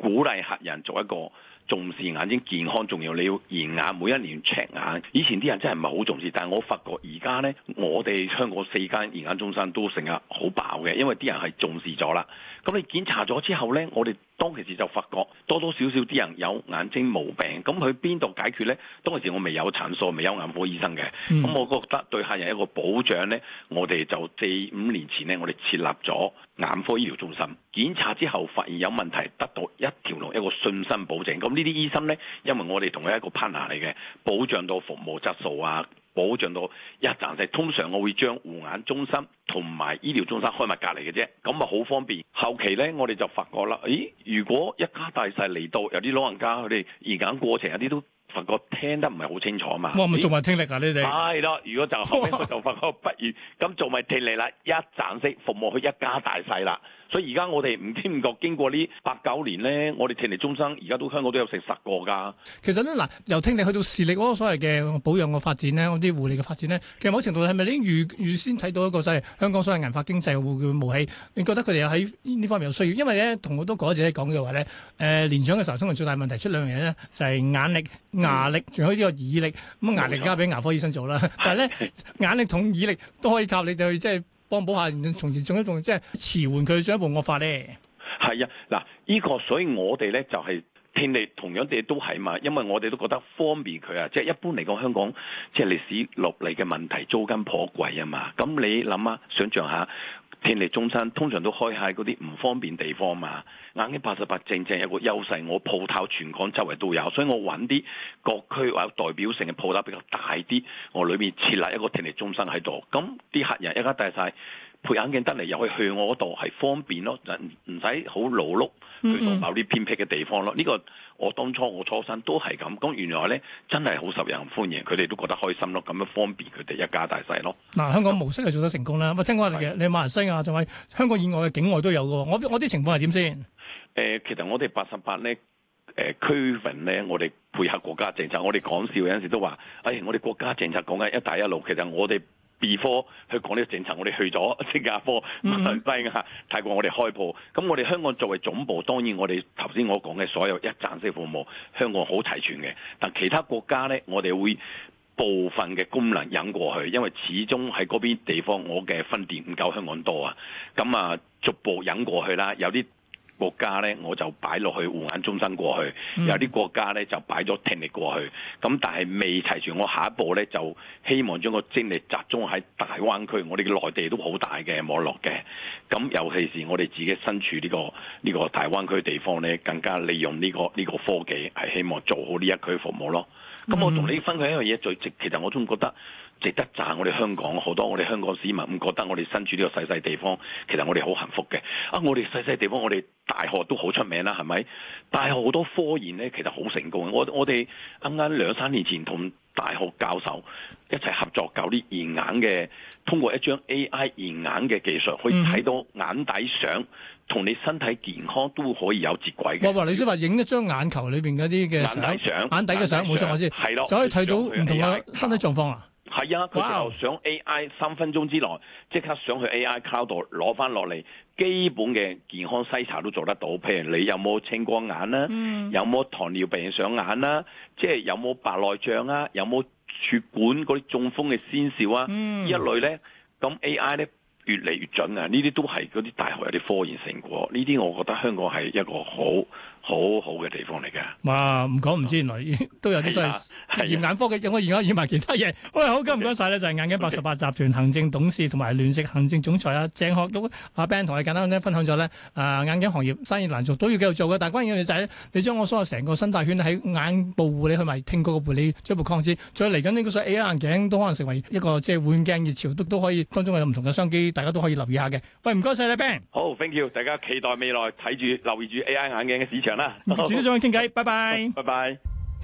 鼓勵客人做一個重視眼睛健康重要，你要驗眼，每一年 check 眼。以前啲人真係唔係好重視，但係我發覺而家呢，我哋香港4間驗眼中心都成日好爆嘅，因為啲人係重視咗啦。咁你檢查咗之後呢，我哋當其時就發覺多多少少啲人有眼睛毛病，咁去邊度解決呢？當其時我未有診所，未有眼科醫生嘅，咁我覺得對客人一個保障呢，我哋就4-5年前呢，我哋設立咗眼科醫療中心，檢查之後發現有問題，得到一條龍一個信心保證。咁呢啲醫生呢，因為我哋同佢一個 partner 嚟嘅，保障到服務質素啊，保障到一站式。通常我會將護眼中心同埋醫療中心開埋隔離嘅啫，咁啊好方便。後期呢，我哋就發覺啦，如果一家大細嚟到，有啲老人家佢哋驗眼過程有啲都發覺聽得唔係好清楚嘛。 哇！咪做埋聽力啊？你哋係咯，如果就後尾我就發覺不如咁做埋聽力啦，一站式服務佢一家大細啦。所以而家我哋唔經唔覺經過呢8-9年咧，我哋聽力中心而家都香港都有成10個㗎。 其實咧嗱，由聽力去到視力嗰個所謂嘅保養嘅發展咧，嗰啲護理嘅發展咧，其實某程度係咪你預先睇到一個所謂香港所謂銀髮經濟會冒起？你覺得佢哋喺呢方面有需要？因為咧，同好多講者講嘅話咧，年長嘅時候通常最大問題出兩樣嘢咧，就係眼力、牙力，仲有呢個耳力。咁牙力交俾牙科醫生做啦，但係咧眼力同耳力都可以靠你哋去即係幫補下，從而仲即係遲緩佢進一步惡化咧。 係啊，嗱，呢個所以我哋咧就係聽力同樣地都係嘛，因為我哋都覺得方便佢啊。即係一般嚟講，香港即係歷史落嚟嘅問題，租金頗貴啊嘛。咁你諗下，想像下。聽力中心通常都開喺嗰啲唔方便地方嘛，眼鏡88正正有個優勢，我鋪頭全港周圍都有，所以我揾啲各區或者代表性嘅鋪頭比較大啲，我裏面設立一個聽力中心喺度，咁啲客人一家大細配眼鏡得嚟又可以去我嗰度，係方便咯，唔使好勞碌去到某啲偏僻嘅地方咯。呢個我當初我初生都係咁，咁原來咧真係好受人歡迎，佢哋都覺得開心咯，咁樣方便佢哋一家大細咯。 嗱，香港模式係做得成功啦。我聽講你馬來西亞仲係香港以外嘅境外都有嘅，我啲情況係點先？ 其實我哋88咧，區域咧，我哋配合國家政策，我哋講笑有陣時都話，我哋國家政策講緊一帶一路，其實我哋B4去講呢個政策，我哋去咗新加坡、馬來西亞、泰國，我哋開鋪。咁我哋香港作為總部，當然我哋頭先我講嘅所有一站式服務，香港好齊全嘅。但其他國家呢，我哋會部分嘅功能引過去，因為始終喺嗰邊地方，我嘅分店唔夠香港多啊。咁啊，逐步引過去啦，有啲國家咧我就擺落去護眼中心過去，有啲國家咧就擺咗聽力過去，咁但係未齊全。我下一步咧就希望將個精力集中喺大灣區，我哋嘅內地都好大嘅網絡嘅，咁尤其是我哋自己身處呢個大灣區地方咧，更加利用呢個科技，係希望做好呢一區服務咯。咁我同你分享一樣嘢，其實我都覺得值得讚我哋香港，好多我哋香港市民唔覺得我哋身處呢個細細地方，其實我哋好幸福嘅。我哋細細地方，我哋大學都好出名啦，係咪？大學好多科研咧，其實好成功。我哋啱啱2-3年前同大學教授一齊合作搞啲驗眼嘅，通過一張 AI 驗眼嘅技術，可以睇到眼底相同你身體健康都可以有接軌嘅。 你先話影一張眼球裏邊嗰啲嘅眼底嘅相，冇錯我知， 係咯， 就可以睇到唔同嘅身體狀況啊。 係啊，佢就上 AI 3分鐘之內即刻上去 AI Cloud 度攞翻落嚟，基本嘅健康篩查都做得到。譬如你有冇青光眼啦，有冇糖尿病上眼啦，即係有冇白內障啊，有冇血管嗰啲中風嘅先兆啊，一類咧，咁 AI 咧越嚟越準啊！呢啲都係嗰啲大學有啲科研成果，呢啲我覺得香港係一個好嘅地方嚟嘅。哇！ 唔講唔知，原來都有啲所謂驗眼科嘅，我而家驗埋其他嘢。喂，好，唔該晒咧，就係眼鏡88集團行政董事同埋聯席行政總裁鄭學旭阿 Ben 同你簡單咧分享咗咧，眼鏡行業生意難做，都要繼續做嘅。但係關鍵嘅嘢就係咧，你將我所有成個生態圈喺眼部護理去埋聽覺嘅護理進一步擴展，再嚟緊呢個所謂 AI 眼鏡都可能成為一個即係換鏡熱潮，都可以當中有唔同嘅商機，大家都可以留意下嘅。喂，唔該晒你 Ben。 好 ，thank you，大家期待未來睇住留意住 AI 眼鏡嘅市場啦。 遲啲再傾偈，拜拜。 拜拜。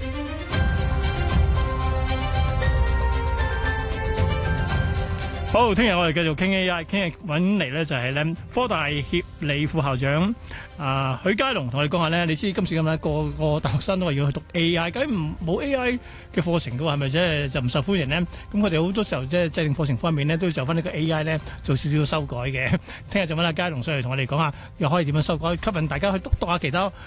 好，聽日我哋繼續傾 AI，傾日揾嚟咧就係咧科大協理副校長許佳龍同我哋講下咧，你知今時今日個個大學生都話要去讀 AI，究竟冇 AI 嘅課程嘅話係咪即係就唔受歡迎咧？咁佢哋好多時候即係制定課程方面咧，都要就翻呢個 AI 咧做少少修改嘅。聽日就揾阿佳龍上嚟同我哋講下，又可以點樣修改，吸引大家去讀下其他